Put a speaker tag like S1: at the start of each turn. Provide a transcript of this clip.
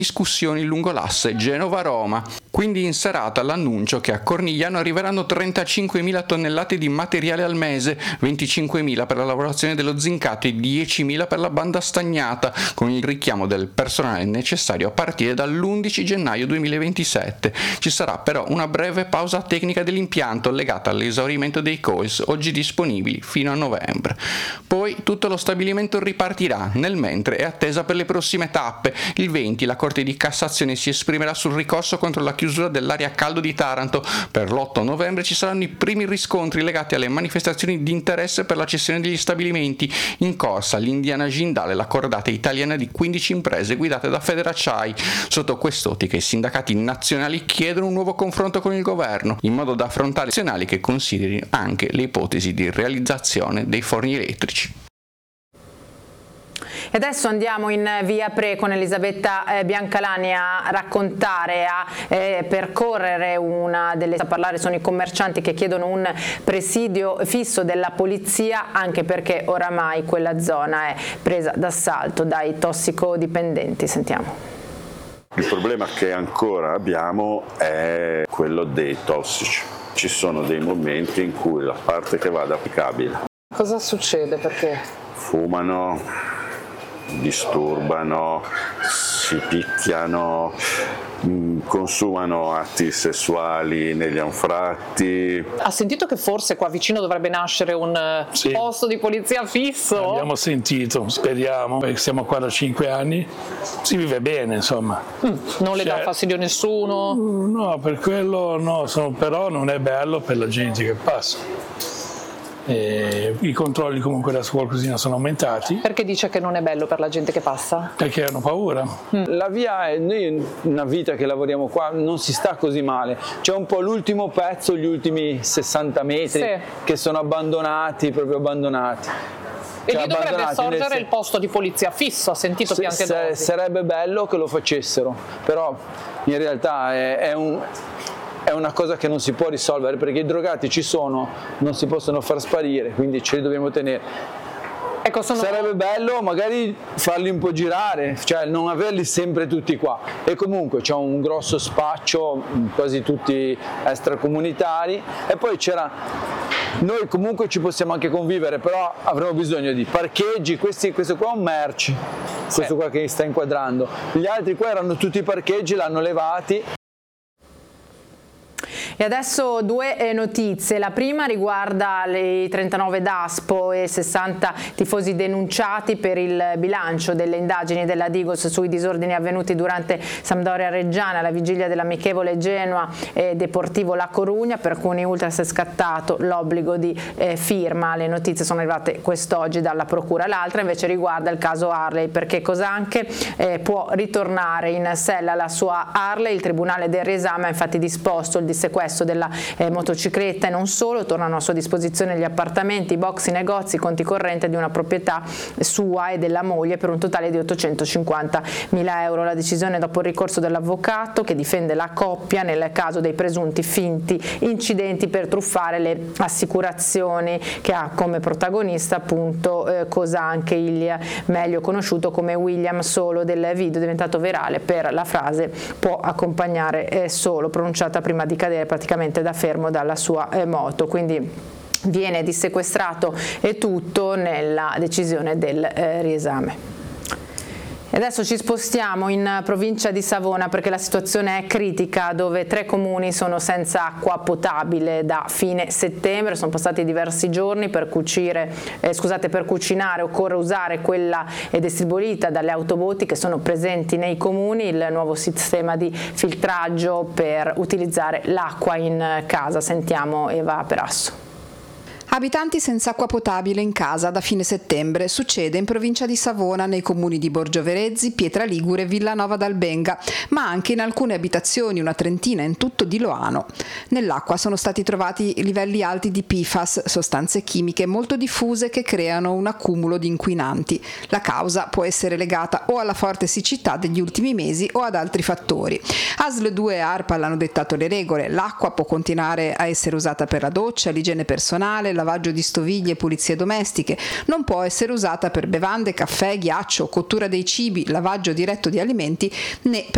S1: discussioni lungo l'asse Genova-Roma. Quindi in serata l'annuncio che a Cornigliano arriveranno 35.000 tonnellate di materiale al mese, 25.000 per la lavorazione dello zincato e 10.000 per la banda stagnata, con il richiamo del personale necessario a partire dall'11 gennaio 2027. Ci sarà però una breve pausa tecnica dell'impianto legata all'esaurimento dei coils oggi disponibili fino a novembre. Poi tutto lo stabilimento ripartirà, nel mentre è attesa per le prossime tappe. Il 20 la Corte di Cassazione si esprimerà sul ricorso contro la chiusura dell'area a caldo di Taranto. Per l'8 novembre ci saranno i primi riscontri legati alle manifestazioni di interesse per la cessione degli stabilimenti. In corsa l'Indiana Jindal, la cordata italiana di 15 imprese guidate da Federacciai. Sotto quest'ottica i sindacati nazionali chiedono un nuovo confronto con il governo, in modo da affrontare nazionali che considerino anche le ipotesi di realizzazione dei forni elettrici.
S2: E adesso andiamo in via Pre con Elisabetta Biancalani a raccontare, a percorrere una delle... A parlare sono i commercianti che chiedono un presidio fisso della polizia, anche perché oramai quella zona è presa d'assalto dai tossicodipendenti. Sentiamo.
S3: Il problema che ancora abbiamo è quello dei tossici. Ci sono dei momenti in cui la parte che va ad applicabile.
S2: Cosa succede? Perché?
S3: Fumano, disturbano, si picchiano, consumano atti sessuali negli anfratti.
S4: Ha sentito che forse qua vicino dovrebbe nascere un posto di polizia fisso?
S5: Abbiamo sentito, speriamo, perché siamo qua da 5 anni, si vive bene insomma.
S4: Non le dà fastidio nessuno?
S5: No, per quello no, però non è bello per la gente che passa. I controlli comunque da qualcosina sono aumentati.
S4: Perché dice che non è bello per la gente che passa?
S5: Perché hanno paura.
S6: La via è, noi una vita che lavoriamo qua non si sta così male, c'è un po' l'ultimo pezzo, gli ultimi 60 metri che sono abbandonati, proprio abbandonati.
S4: E lì dovrebbe sorgere il posto di polizia fisso, ha sentito Piantedosi?
S6: Sarebbe bello che lo facessero, però in realtà è una cosa che non si può risolvere, perché i drogati ci sono, non si possono far sparire, quindi ce li dobbiamo tenere.
S4: Ecco,
S6: sarebbe bello magari farli un po' girare, cioè non averli sempre tutti qua, e comunque c'è un grosso spaccio, quasi tutti extracomunitari, e poi noi comunque ci possiamo anche convivere, però avremo bisogno di parcheggi. Questo qua è un merce, questo qua che sta inquadrando, gli altri qua erano tutti parcheggi, l'hanno levati.
S2: E adesso due notizie. La prima riguarda i 39 DASPO e 60 tifosi denunciati per il bilancio delle indagini della Digos sui disordini avvenuti durante Sampdoria Reggiana alla vigilia dell'amichevole Genoa e Deportivo La Corugna. Per alcuni ultras è scattato l'obbligo di firma. Le notizie sono arrivate quest'oggi dalla procura. L'altra invece riguarda il caso Harley, perché Cosanche può ritornare in sella alla sua Harley. Il Tribunale del Riesame ha infatti disposto il dissequestro della motocicletta, e non solo. Tornano a sua disposizione gli appartamenti, i box, i negozi, i conti correnti di una proprietà sua e della moglie per un totale di 850.000 euro. La decisione dopo il ricorso dell'avvocato che difende la coppia nel caso dei presunti finti incidenti per truffare le assicurazioni, che ha come protagonista appunto Cosanche, il meglio conosciuto come William Solo, del video diventato virale per la frase "può accompagnare solo", pronunciata prima di cadere praticamente da fermo dalla sua moto. Quindi viene dissequestrato e tutto nella decisione del riesame. E adesso ci spostiamo in provincia di Savona, perché la situazione è critica, dove 3 comuni sono senza acqua potabile da fine settembre. Sono passati diversi giorni. Per cucinare occorre usare quella distribuita dalle autobotti che sono presenti nei comuni, il nuovo sistema di filtraggio per utilizzare l'acqua in casa. Sentiamo Eva Perasso.
S7: Abitanti senza acqua potabile in casa da fine settembre. Succede in provincia di Savona, nei comuni di Borgioverezzi, Pietraligure e Villanova d'Albenga, ma anche in alcune abitazioni, una trentina in tutto di Loano. Nell'acqua sono stati trovati livelli alti di PFAS, sostanze chimiche molto diffuse che creano un accumulo di inquinanti. La causa può essere legata o alla forte siccità degli ultimi mesi o ad altri fattori. ASL2 e ARPAL hanno dettato le regole. L'acqua può continuare a essere usata per la doccia, l'igiene personale, lavaggio di stoviglie e pulizie domestiche. Non può essere usata per bevande, caffè, ghiaccio, cottura dei cibi, lavaggio diretto di alimenti né per